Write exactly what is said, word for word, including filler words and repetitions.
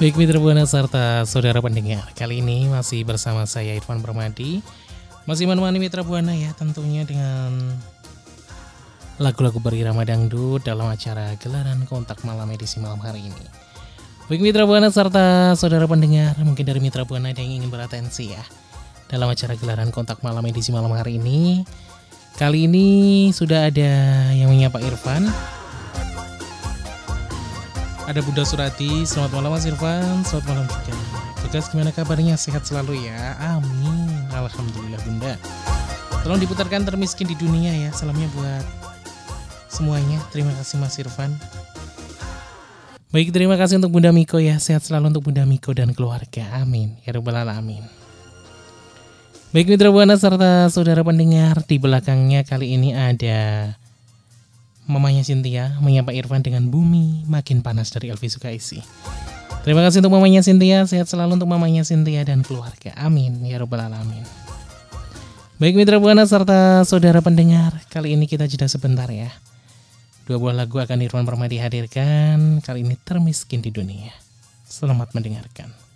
Baik mitra Buana serta saudara pendengar, kali ini masih bersama saya Irfan Permadi. Masih menemani mitra Buana ya, tentunya dengan lagu-lagu berirama dangdut dalam acara gelaran kontak malam edisi malam hari ini. Baik mitra Buana serta saudara pendengar, mungkin dari mitra Buana ada yang ingin beratensi ya dalam acara gelaran kontak malam edisi malam hari ini. Kali ini sudah ada yang menyapa Irfan. Ada Bunda Surati, selamat malam Mas Irfan, selamat malam juga. Tugas gimana kabarnya, sehat selalu ya, amin, alhamdulillah Bunda. Tolong diputarkan termiskin di dunia ya, salamnya buat semuanya, terima kasih Mas Irfan. Baik, terima kasih untuk Bunda Miko ya, sehat selalu untuk Bunda Miko dan keluarga, amin, ya rabbal alamin. Baik mitra Buana serta saudara pendengar, di belakangnya kali ini ada mamanya Cynthia menyapa Irfan dengan bumi makin panas dari Elvi Sukaisi. Terima kasih untuk mamanya Cynthia, sehat selalu untuk mamanya Cynthia dan keluarga, amin ya rabbal alamin. Baik mitra Buana serta saudara pendengar, kali ini kita jeda sebentar ya. Dua buah lagu akan Irfan Permadi hadirkan, kali ini termiskin di dunia. Selamat mendengarkan.